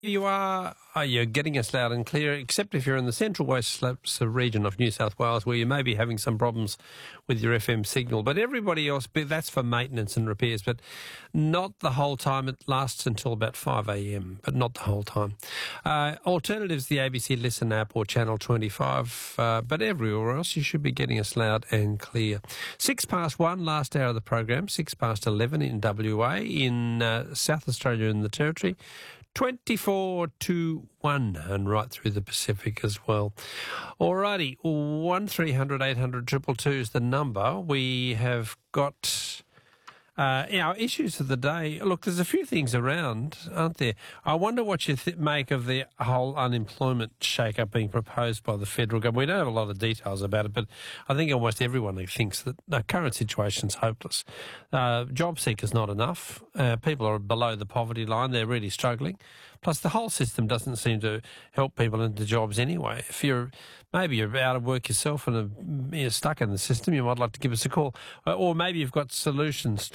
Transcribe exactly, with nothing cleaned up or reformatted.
You are, uh, you're getting us loud and clear, except if you're in the Central West Slopes region of New South Wales, where you may be having some problems with your F M signal. But everybody else, that's for maintenance and repairs, but not the whole time. It lasts until about five a m, but not the whole time. Uh, alternatives, the A B C Listen app or Channel twenty-five, uh, but everywhere else you should be getting us loud and clear. Six past one, last hour of the program, six past eleven in W A, in uh, South Australia and the Territory. twenty-four to one, and right through the Pacific as well. Alrighty, one three hundred eight hundred two two two is the number. We have got uh, our issues of the day. Look, there's a few things around, aren't there? I wonder what you th- make of the whole unemployment shake-up being proposed by the federal government. We don't have a lot of details about it, but I think almost everyone thinks that the current situation's hopeless. Uh, job seekers not enough. Uh, people are below the poverty line. They're really struggling. Plus, the whole system doesn't seem to help people into jobs anyway. If you're maybe you're out of work yourself and you're stuck in the system, you might like to give us a call. Or maybe you've got solutions